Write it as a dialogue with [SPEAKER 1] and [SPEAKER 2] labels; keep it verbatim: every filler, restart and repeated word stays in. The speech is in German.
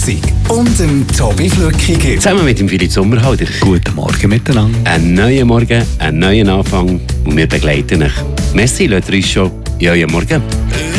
[SPEAKER 1] und dem Tobi Flückiger.
[SPEAKER 2] Zusammen mit dem Philipp Sommerhalder.
[SPEAKER 3] Guten Morgen miteinander.
[SPEAKER 2] Ein neuer Morgen, ein neuer Anfang und wir begleiten euch. Merci, lasst uns schon in euren Morgen.